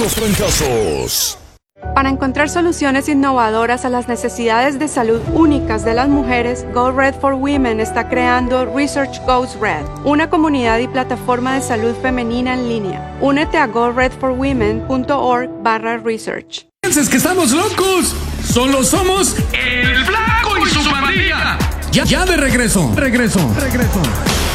los trancazos. Para encontrar soluciones innovadoras a las necesidades de salud únicas de las mujeres, Go Red for Women está creando Research Goes Red, una comunidad y plataforma de salud femenina en línea. Únete a goredforwomen.org/research. ¿Piensas que estamos locos? Solo somos el Flaco y su pandilla. Ya de regreso.